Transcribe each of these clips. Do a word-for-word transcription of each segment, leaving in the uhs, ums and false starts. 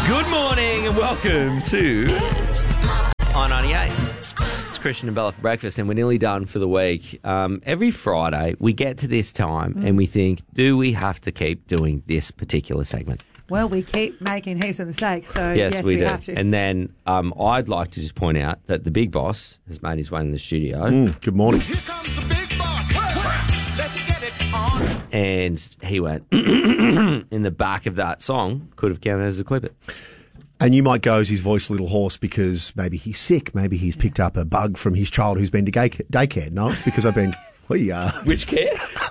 Good morning and welcome to I ninety-eight. It's Christian and Bella for breakfast, and we're nearly done for the week. Um, every Friday, we get to this time mm. and we think, do we have to keep doing this particular segment? Well, we keep making heaps of mistakes, so yes, yes we, we do. have to. And then um, I'd like to just point out that the big boss has made his way in the studio. Mm, good morning. Here comes the big boss. Hey, let's get it on. And he went in the back of that song, could have counted as a clip it. And you might go, is his voice a little hoarse because maybe he's sick, maybe he's picked up a bug from his child who's been to gay- daycare. No, it's because I've been, well, yeah. Which care?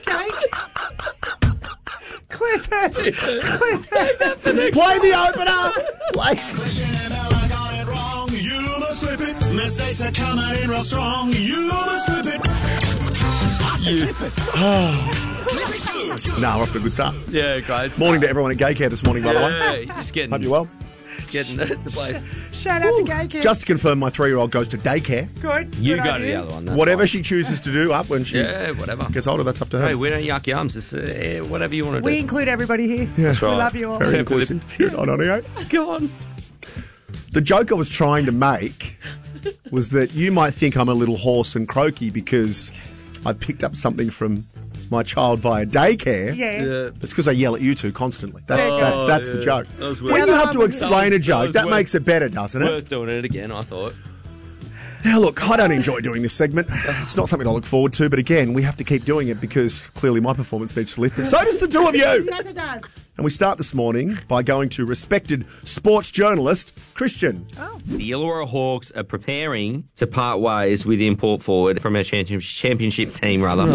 Clip it. Clip Save that for next Play the opener. Play. Christian and Bella got it wrong. You must clip it. Mistakes are coming in real strong. You must clip it. I said clip it. Clip it good. No, we're off to a good start. Yeah, guys. Morning to everyone at Gaycare this morning, by the way. Yeah, you're just getting, Hope you're well. getting the, the place. Shout out to Gay Kids. Just to confirm, my three-year-old goes to daycare. Good. You Good go idea. to the other one. That's Whatever fine. she chooses to do up when she Yeah, whatever. gets older, that's up to her. Hey, we don't yuck yums. It's uh, whatever you want to do. We include everybody here. That's We right. love you all. Very Except for the- inclusive. Here at I ninety-eight. Go on. The joke I was trying to make was that you might think I'm a little hoarse and croaky because I picked up something from my child via daycare. Yeah. Yeah. It's because I yell at you two constantly. That's Oh, that's that's the yeah. joke. That was When worth- you have to That explain was- a joke, that was that worth- makes it better, doesn't it? Worth doing it again, I thought. Now, look, I don't enjoy doing this segment. It's not something I look forward to, but again, we have to keep doing it because clearly my performance needs to lift, but so does the two of you. Yes, it does. And we start this morning by going to respected sports journalist Christian. The Illawarra Hawks are preparing to part ways with import forward from our championship, championship team, rather.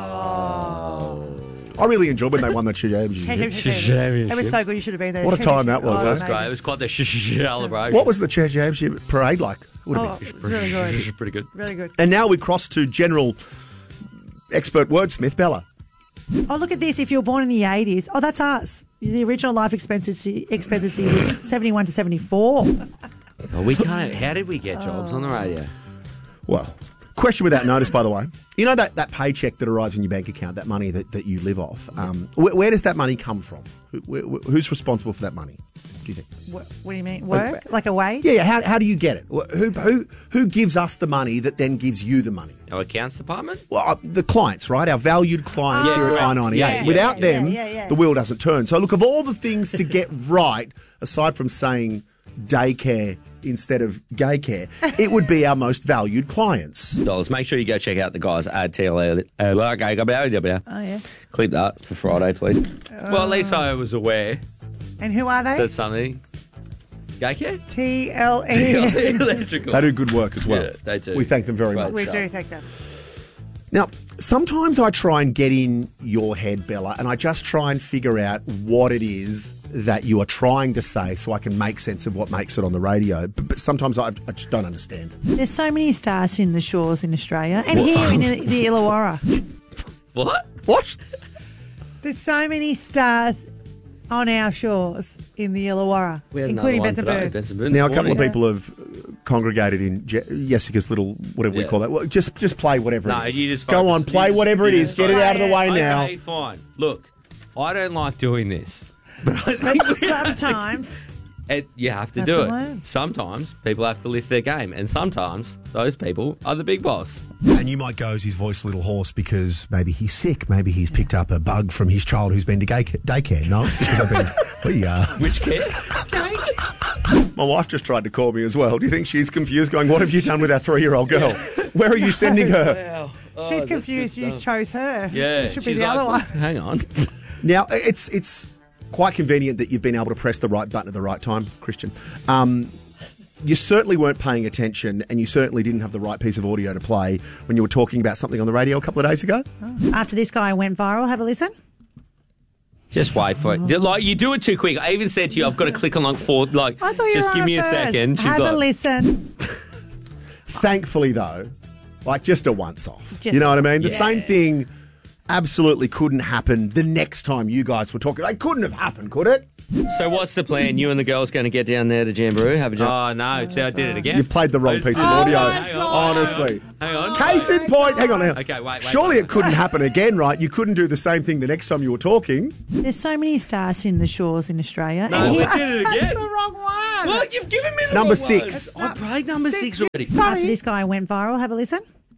I really enjoyed when they won the championship. It was so good. You should have been there. What a time that was, Oh, eh? amazing. Great. It was quite the celebration. What was the championship parade like? Would have Oh, been. it was really good. Pretty good. Really good. And now we cross to general expert wordsmith Bella. Oh, look at this. If you were born in the eighties, oh, that's us. The original life expectancy expectancy was seventy-one to seventy-four. Oh, we can't. How did we get jobs on the radio? Well, question without notice, by the way. You know that, that paycheck that arrives in your bank account, that money that, that you live off, um, where, where does that money come from? Who, where, who's responsible for that money, do you think? What, what do you mean? Work? Like a wage? Yeah, yeah. How, how do you get it? Who, who, who gives us the money that then gives you the money? Our accounts department? Well, uh, the clients, right? Our valued clients Oh, here at right. I ninety-eight. Yeah, yeah, Without yeah, them, yeah, yeah. the wheel doesn't turn. So, look, of all the things to get right, aside from saying daycare instead of gay care, it would be our most valued clients. Dollars. Make sure you go check out the guys at T L L. Oh, yeah. Clip that for Friday, please. Well, at least I was aware And who are they? that something. Gay care? T L E. Electrical. They do good work as well. Yeah, they do. We thank them very Right. much. We do thank them. Now, sometimes I try and get in your head, Bella, and I just try and figure out what it is that you are trying to say so I can make sense of what makes it on the radio. But, but sometimes I, I just don't understand. There's so many stars in the shores in Australia and here in the, the Illawarra. What? What? There's so many stars on our shores in the Illawarra, We had including another one today, Benson Benson Boone Now, a this couple of morning. people have congregated in Je- Jessica's little, whatever we Yeah. call that. Well, just just play whatever No, it is. you just Go focus. on, play You just- whatever it you is. just Get it focus. out of the way now. Okay, fine. Look, I don't like doing this. But sometimes It, you have to Have do to it. learn. Sometimes people have to lift their game, and sometimes those people are the big boss. And you might go, is his voice a little hoarse because maybe he's sick, maybe he's picked up a bug from his child who's been to gay- daycare. No, it's because I've been, well, yeah. Which care? My wife just tried to call me as well. Do you think she's confused, going, what have you done with our three-year-old girl? Where are you sending her? Wow. she's confused you chose her. Yeah, It should be she's the like, other one. Hang on. Now, it's it's quite convenient that you've been able to press the right button at the right time, Christian. Um, you certainly weren't paying attention, and you certainly didn't have the right piece of audio to play when you were talking about something on the radio a couple of days ago. After this guy went viral, have a listen. Just wait for it. Like you do it too quick. I even said to you, I've got to click on like four. Like, I thought you just were give on me it a first. second. She's Have like, a listen. Thankfully, though, like just a once-off. Just- You know what I mean? The Yeah. same thing absolutely couldn't happen the next time you guys were talking. It couldn't have happened, could it? So what's the plan? You and the girls going to get down there to Jamboree, have a jump? Oh, no. See, I did it again. You played the wrong piece of Oh, audio. my God. Honestly. Hang on. Case in point. Hang on, hang on. Okay, wait, wait. Surely wait, it couldn't happen again, right? You couldn't do the same thing the next time you were talking. There's so many stars in the shores in Australia. No, and we he- did it again. That's the wrong one. Look, you've given me the number wrong one. six. I played number six already. After this guy went viral, have a listen.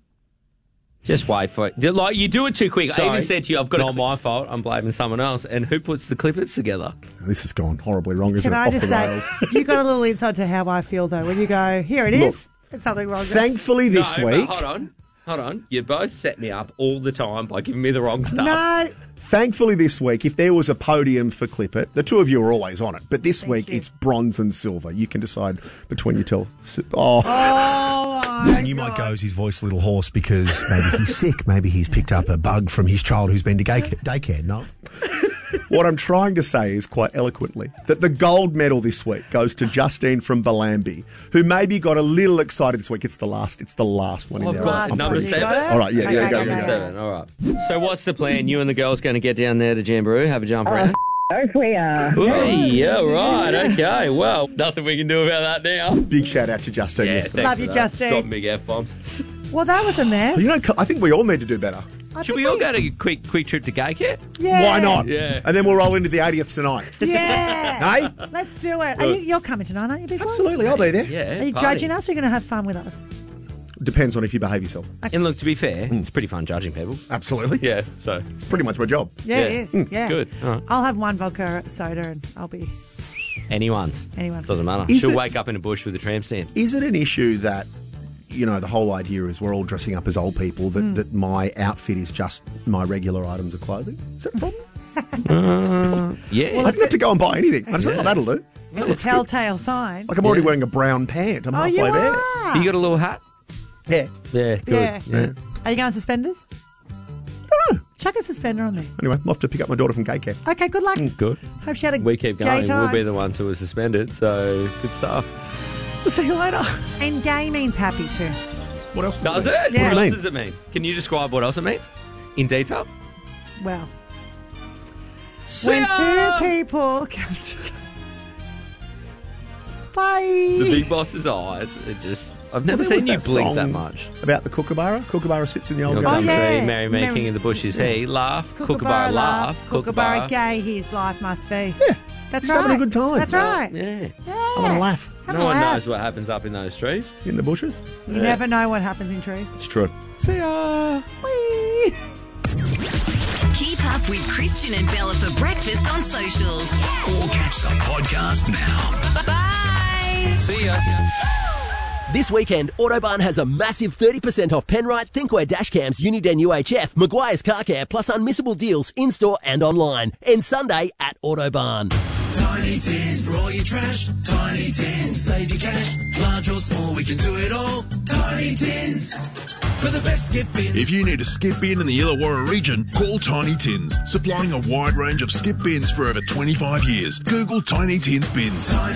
Just wait for it. Like, you do it too quick. I Sorry. even said to you, I've got Not my fault. I'm blaming someone else. And who puts the clippers together? This has gone horribly wrong, isn't Can it? I Off just the say, rails. you got a little insight to how I feel, though, when you go, here it is. It's something wrong. Thankfully this no, but week... hold on. Hold on. You both set me up all the time by giving me the wrong stuff. No. Thankfully this week, if there was a podium for Clip It, the two of you are always on it. But this week, you. it's bronze and silver. You can decide between you two. Oh. Oh, my And you might God. go, is his voice a little hoarse because maybe he's sick, maybe he's picked up a bug from his child who's been to gay- daycare. No. What I'm trying to say is quite eloquently that the gold medal this week goes to Justine from Bellambi, who maybe got a little excited this week. It's the last. It's the last one in I've there. got I'm number pretty sure. seven. All right, yeah, yeah, Okay, go, okay, go, okay. go. Seven. All right. So what's the plan? You and the girls going to get down there to Jamboree, have a jump around? If we are. Hey, yeah, right. Okay. Well, nothing we can do about that now. Big shout out to Justine. Yeah, yesterday. thanks Love for you, that. Justine. Dropping big F-bombs. Well, that was a mess. You know, I think we all need to do better. I Should think we all go to a quick quick trip to Gay Care? Yeah. Why not? Yeah. And then we'll roll into the eightieth tonight. Yeah. Hey? Let's do it. Are you, you're coming tonight, aren't you, Big Boss? Absolutely, I'll be there. Yeah. Are you party. judging us or are you going to have fun with us? Depends on if you behave yourself. And look, to be fair, it's pretty fun judging people. Absolutely. Yeah, so. Pretty much my job. Yeah, Yeah. it is. Mm, Yeah. good. All right. I'll have one vodka soda and I'll be Anyone's. anyone's. Doesn't matter. Is She'll it- wake up in a bush with a tram stand. Is it an issue that, you know, the whole idea is we're all dressing up as old people, that, Hmm. that my outfit is just my regular items of clothing? Is that a problem? Yeah. I don't have to go and buy anything. I just thought, oh, that'll do. It's a telltale sign. Like I'm already Yeah. wearing a brown pant. I'm Oh, halfway you there. are. You got a little hat? Yeah. Yeah, good. Yeah. Yeah. Are you going suspenders? Chuck a suspender on there. Anyway, I'm off to pick up my daughter from Gay Care. Okay, good luck. Good. Hope she had a We keep gay going. time. We'll be the ones who are suspended, so good stuff. We'll see you later. And gay means happy too. What else? Does mean? it? Yeah. What What do you else mean? does it mean? Can you describe what else it means? In detail? Well, See when ya! two people come together. Bye. The big boss's eyes are just... I've never Well, there seen was you that blink that song much. About the Kookaburra. Kookaburra sits in the old Your Oh, garden. gum yeah. tree, Mary me Mary- king of the bush is he. Laugh, Kookaburra kookaburra laugh, Kookaburra gay, his life must be. Yeah. That's He's right. having a good time. That's right. Yeah. Yeah. I want to laugh Have No a one laugh. knows what happens up in those trees. in the bushes. You Yeah. never know what happens in trees. It's true. See ya. Whee! Keep up with Christian and Bella for breakfast on socials. Or catch the podcast now. Bye. See ya. This weekend, Autobahn has a massive thirty percent off Penrite, Thinkware dashcams, Uniden U H F, Maguire's Car Care, plus unmissable deals in-store and online. And Sunday at Autobahn. Tiny Tins for all your trash. Tiny Tins, save your cash. Large or small, we can do it all. Tiny Tins for the best skip bins. If you need a skip bin in the Illawarra region, call Tiny Tins, supplying a wide range of skip bins for over twenty-five years. Google Tiny Tins bins.